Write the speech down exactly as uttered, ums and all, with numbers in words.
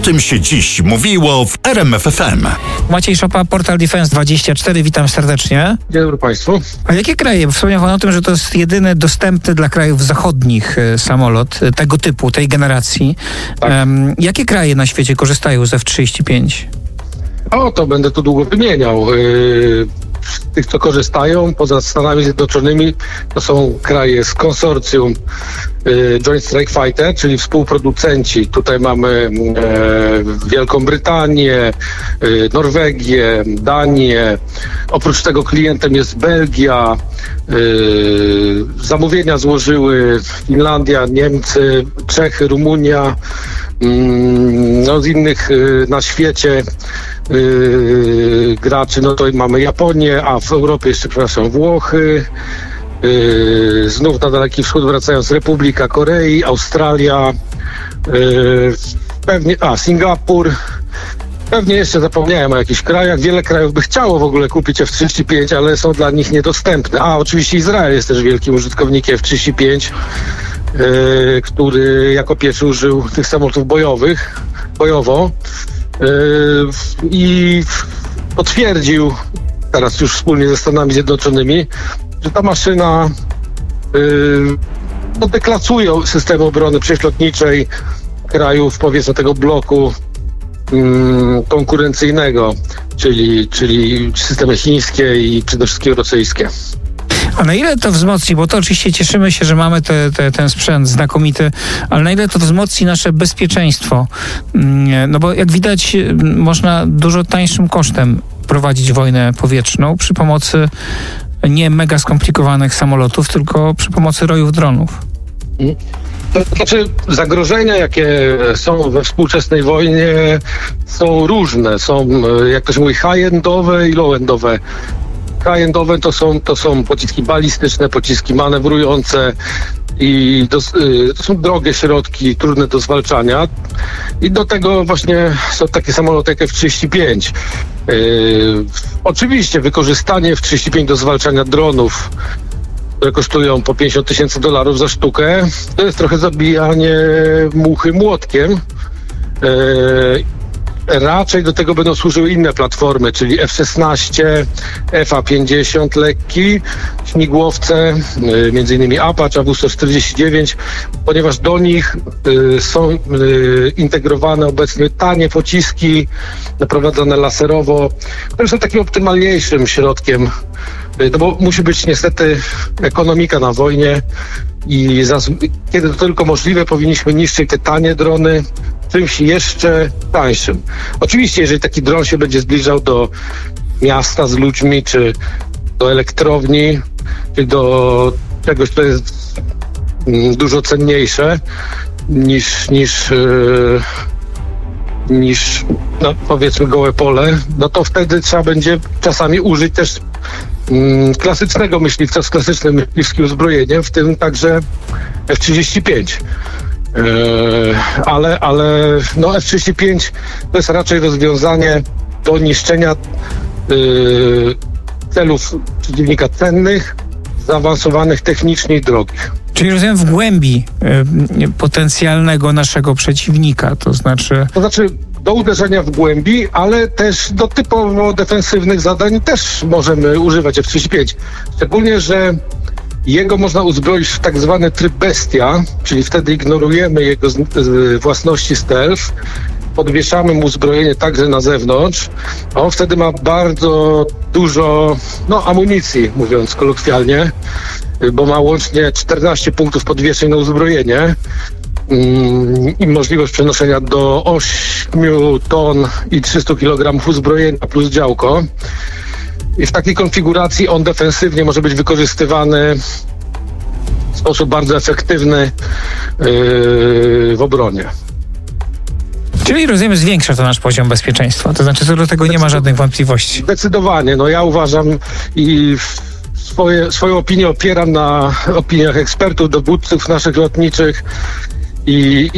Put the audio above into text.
tym się dziś mówiło w R M F F M. Maciej Szopa, Portal Defense dwadzieścia cztery, witam serdecznie. Dzień dobry Państwu. A jakie kraje, wspomniał Pan o tym, że to jest jedyny dostępny dla krajów zachodnich samolot tego typu, tej generacji. Tak. Um, jakie kraje na świecie korzystają z F trzydzieści pięć? O, to będę tu długo wymieniał. Yy, tych, co korzystają, poza Stanami Zjednoczonymi, to są kraje z konsorcjum yy, Joint Strike Fighter, czyli współproducenci. Tutaj mamy yy, Wielką Brytanię, yy, Norwegię, Danię. Oprócz tego klientem jest Belgia. Yy, zamówienia złożyły Finlandia, Niemcy, Czechy, Rumunia. Yy, no z innych yy, na świecie Yy, graczy, no to mamy Japonię, a w Europie jeszcze, przepraszam, Włochy, yy, znów na Daleki Wschód wracając Republika Korei, Australia, yy, pewnie, a Singapur, pewnie jeszcze zapomniałem o jakichś krajach. Wiele krajów by chciało w ogóle kupić F trzydzieści pięć, ale są dla nich niedostępne. A oczywiście Izrael jest też wielkim użytkownikiem F trzydzieści pięć, yy, który jako pierwszy użył tych samolotów bojowych, bojowo. Yy, i potwierdził teraz już wspólnie ze Stanami Zjednoczonymi, że ta maszyna yy, no, deklasuje system obrony przeciwlotniczej krajów, powiedzmy, tego bloku yy, konkurencyjnego, czyli, czyli systemy chińskie i przede wszystkim rosyjskie. A na ile to wzmocni, bo to oczywiście cieszymy się, że mamy te, te, ten sprzęt znakomity, ale na ile to wzmocni nasze bezpieczeństwo? No bo jak widać, można dużo tańszym kosztem prowadzić wojnę powietrzną przy pomocy nie mega skomplikowanych samolotów, tylko przy pomocy rojów dronów. To znaczy, zagrożenia, jakie są we współczesnej wojnie, są różne. Są, jak to się mówi, high-endowe i low-endowe. High-endowe to są, to są pociski balistyczne, pociski manewrujące i to, to są drogie środki, trudne do zwalczania. I do tego właśnie są takie samoloty jak F trzydzieści pięć. Yy, oczywiście wykorzystanie F trzydzieści pięć do zwalczania dronów, które kosztują po pięćdziesiąt tysięcy dolarów za sztukę, to jest trochę zabijanie muchy młotkiem. Yy, Raczej do tego będą służyły inne platformy, czyli F szesnaście, F A pięćdziesiąt lekki, śmigłowce, między innymi Apache, A W sto czterdzieści dziewięć, ponieważ do nich y, są y, integrowane obecnie tanie pociski naprowadzane laserowo, które są takim optymalniejszym środkiem, y, no bo musi być niestety ekonomika na wojnie i zas- kiedy to tylko możliwe, powinniśmy niszczyć te tanie drony czymś jeszcze tańszym. Oczywiście, jeżeli taki dron się będzie zbliżał do miasta z ludźmi, czy do elektrowni, czy do czegoś, co jest mm, dużo cenniejsze niż, niż, yy, niż no, powiedzmy gołe pole, no to wtedy trzeba będzie czasami użyć też mm, klasycznego myśliwca z klasycznym myśliwskim uzbrojeniem, w tym także F trzydzieści pięć. Yy, ale, ale no F trzydzieści pięć to jest raczej rozwiązanie do niszczenia yy, celów przeciwnika cennych, zaawansowanych technicznie i drogich. Czyli rozumiem w głębi y, potencjalnego naszego przeciwnika, to znaczy... To znaczy do uderzenia w głębi, ale też do typowo defensywnych zadań też możemy używać F trzydzieści pięć. Szczególnie, że jego można uzbroić w tak zwany tryb bestia, czyli wtedy ignorujemy jego z, z, własności stealth, podwieszamy mu uzbrojenie także na zewnątrz, a on wtedy ma bardzo dużo no, amunicji, mówiąc kolokwialnie, bo ma łącznie czternaście punktów podwieszeń na uzbrojenie mm, i możliwość przenoszenia do ośmiu ton i trzystu kilogramów uzbrojenia plus działko. I w takiej konfiguracji on defensywnie może być wykorzystywany w sposób bardzo efektywny yy, w obronie. Czyli rozumiem, zwiększa to nasz poziom bezpieczeństwa. To znaczy, co do tego nie ma żadnych wątpliwości. Zdecydowanie. No ja uważam i swoje, swoją opinię opieram na opiniach ekspertów, dowódców naszych lotniczych i